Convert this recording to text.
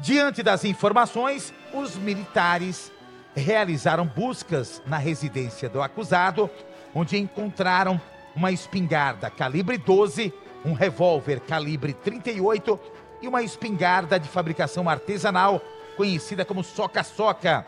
Diante das informações, os militares realizaram buscas na residência do acusado, onde encontraram uma espingarda calibre 12, um revólver calibre 38 e uma espingarda de fabricação artesanal, conhecida como soca-soca.